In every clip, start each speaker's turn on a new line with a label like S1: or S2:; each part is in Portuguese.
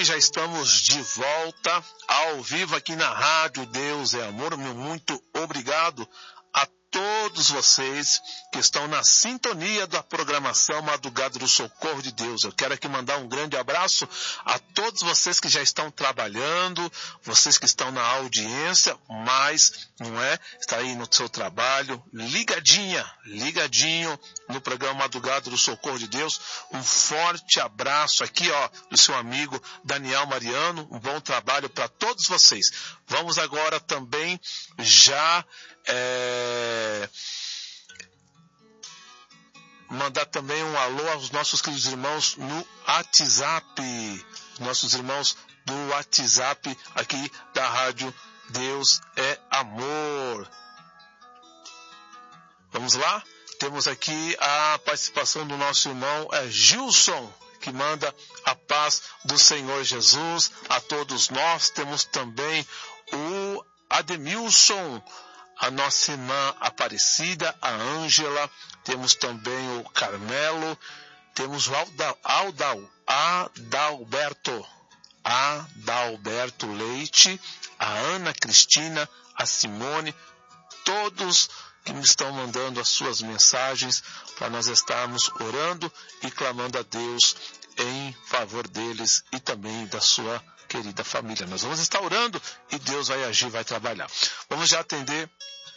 S1: aqui, já estamos de volta ao vivo aqui na Rádio Deus é Amor. Meu muito obrigado a todos vocês que estão na sintonia da programação Madrugada do Socorro de Deus. Eu quero aqui mandar um grande abraço a todos vocês que já estão trabalhando, vocês que estão na audiência, mas não é, está aí no seu trabalho, ligadinho no programa Madrugada do Socorro de Deus. Um forte abraço aqui, do seu amigo Daniel Mariano. Um bom trabalho para todos vocês. Vamos agora também já mandar também um alô aos nossos queridos irmãos no WhatsApp, nossos irmãos do WhatsApp aqui da Rádio Deus é Amor. Vamos lá? Temos aqui a participação do nosso irmão Gilson, que manda a paz do Senhor Jesus a todos nós. Temos também o Ademilson, a nossa irmã Aparecida, a Ângela, temos também o Carmelo, temos o Adalberto Leite, a Ana Cristina, a Simone, todos que me estão mandando as suas mensagens para nós estarmos orando e clamando a Deus em favor deles e também da sua querida família. Nós vamos estar orando e Deus vai agir, vai trabalhar. Vamos já atender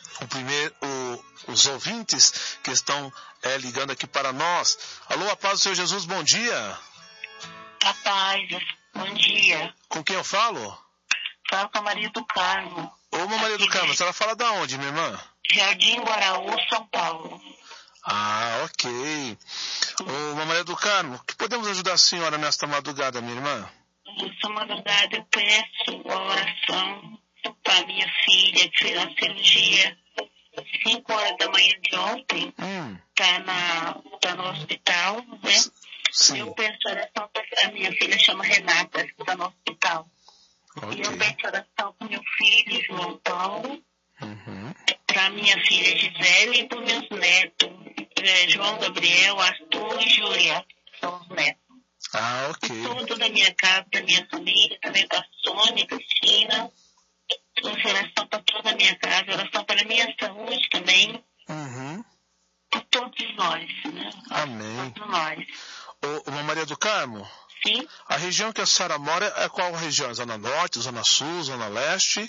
S1: os ouvintes que estão ligando aqui para nós. Alô, a paz do Senhor Jesus, bom dia.
S2: A paz, bom dia.
S1: Com quem eu falo?
S2: Falo com a Maria do Carmo.
S1: Ô, Maria do Carmo, a senhora fala da onde, minha irmã?
S2: Jardim Guaraú, São Paulo.
S1: Ah, ok. Ô, Maria do Carmo, que podemos ajudar a senhora nesta madrugada, minha irmã?
S2: Nesta madrugada eu peço a oração para minha filha que fez a cirurgia 5 horas da manhã de ontem. Tá no hospital, né?
S1: Sim.
S2: Eu peço oração para a minha filha, chama Renata, está no hospital.
S1: Okay.
S2: E eu peço oração para meu filho, João Paulo, para minha filha Gisele e para os meus netos, João Gabriel, Arthur e Júlia, são os netos.
S1: Ah, ok.
S2: Tudo da minha casa, da minha família, também da Sônia, Cristina. Oração para toda a minha casa, oração para a minha saúde também. Por todos nós, né?
S1: Amém.
S2: Todos nós.
S1: Ô, Maria do Carmo?
S2: Sim.
S1: A região que a senhora mora é qual região? Zona Norte, Zona Sul, Zona Leste?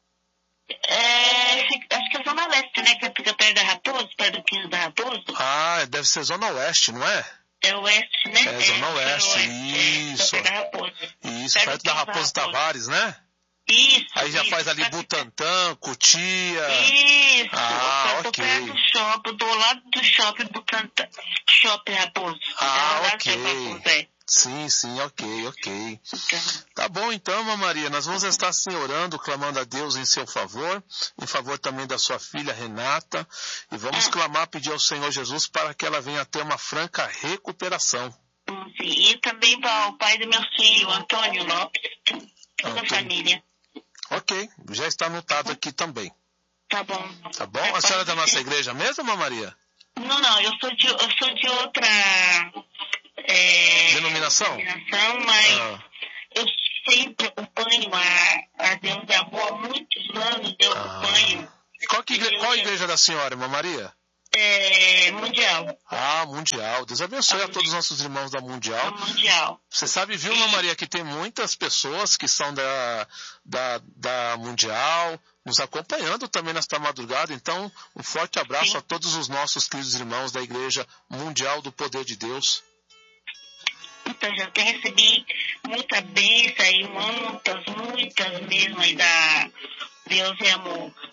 S2: Acho que é Zona Leste, né? Que fica perto da Raposo, perto do 15 da Raposo.
S1: Ah, deve ser Zona Oeste, não é?
S2: É Oeste, né?
S1: É Zona Oeste, isso.
S2: Perto da Raposo.
S1: Isso, perto da Raposo Tavares, né?
S2: Isso.
S1: Aí já faz ali Butantã, Cotia.
S2: Isso.
S1: Ah,
S2: eu tô
S1: ok.
S2: perto do shopping, do lado do shopping Butantã. Shopping Raposo.
S1: Ah, ok.
S2: Raposo,
S1: Sim, ok. Tá bom então, Mamãe Maria, nós vamos estar assim orando, clamando a Deus em seu favor, em favor também da sua filha Renata, e vamos clamar, pedir ao Senhor Jesus para que ela venha ter uma franca recuperação.
S2: Sim, e também para o pai do meu filho, Antônio Lopes, toda a família.
S1: Ok, já está anotado aqui também.
S2: Tá bom.
S1: Tá bom? A senhora é da nossa igreja mesmo, Mamãe Maria?
S2: Não, eu sou de outra
S1: denominação,
S2: mas eu sempre acompanho a Deus de Amor há muitos anos, eu acompanho.
S1: E qual a igreja da senhora, Mamãe Maria?
S2: Mundial.
S1: Ah, Mundial. Deus abençoe a todos os nossos irmãos da Mundial.
S2: Mundial.
S1: Você sabe, viu, Mamãe Maria, que tem muitas pessoas que são da Mundial nos acompanhando também nesta madrugada. Então, um forte abraço a todos os nossos queridos irmãos da Igreja Mundial do Poder de Deus.
S2: Então, já recebi muita bênção aí, muitas mesmo aí da Deus é Amor.